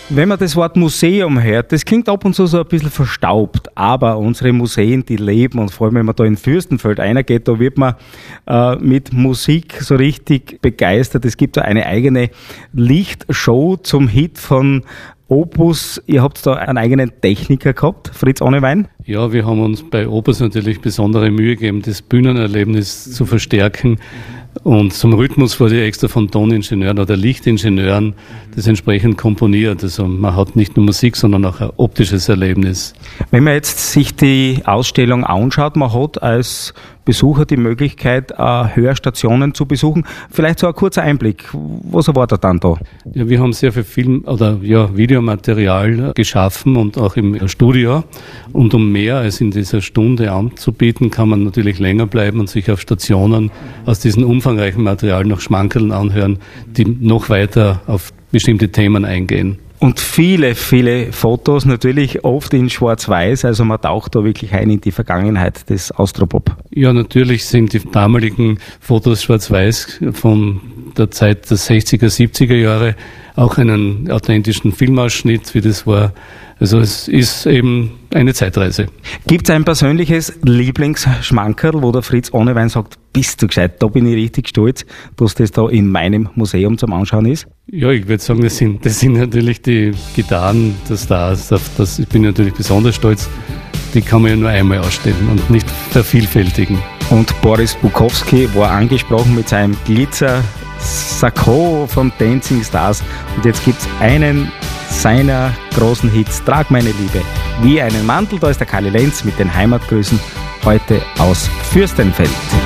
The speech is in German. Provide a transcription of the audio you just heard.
Wenn man das Wort Museum hört, das klingt ab und zu so ein bisschen verstaubt, aber unsere Museen, die leben, und vor allem, wenn man da in Fürstenfeld reingeht, da wird man mit Musik so richtig begeistert. Es gibt da eine eigene Lichtshow zum Hit von Opus. Ihr habt da einen eigenen Techniker gehabt, Fritz Onnewein. Ja, wir haben uns bei Opus natürlich besondere Mühe gegeben, das Bühnenerlebnis zu verstärken. Und zum Rhythmus wurde extra von Toningenieuren oder Lichtingenieuren das entsprechend komponiert. Also man hat nicht nur Musik, sondern auch ein optisches Erlebnis. Wenn man jetzt sich die Ausstellung anschaut, man hat als Besucher die Möglichkeit, Hörstationen zu besuchen. Vielleicht so ein kurzer Einblick. Was erwartet dann da? Ja, wir haben sehr viel Videomaterial geschaffen und auch im Studio. Und um mehr als in dieser Stunde anzubieten, kann man natürlich länger bleiben und sich auf Stationen aus diesem umfangreichen Material noch Schmankerln anhören, die noch weiter auf bestimmte Themen eingehen. Und viele, viele Fotos, natürlich oft in Schwarz-Weiß, also man taucht da wirklich ein in die Vergangenheit des Austropop. Ja, natürlich sind die damaligen Fotos Schwarz-Weiß von der Zeit der 60er, 70er Jahre auch einen authentischen Filmausschnitt, wie das war. Also es ist eben eine Zeitreise. Gibt es ein persönliches Lieblingsschmankerl, wo der Fritz Onnewein sagt, bist du gescheit, da bin ich richtig stolz, dass das da in meinem Museum zum Anschauen ist? Ja, ich würde sagen, das sind natürlich die Gitarren der Stars. Auf das ich bin natürlich besonders stolz. Die kann man ja nur einmal ausstellen und nicht vervielfältigen. Und Boris Bukowski war angesprochen mit seinem Glitzer-Sakko von Dancing Stars. Und jetzt gibt es einen seiner großen Hits, Trag meine Liebe, wie einen Mantel. Da ist der Kali Lenz mit den Heimatgrüßen heute aus Fürstenfeld.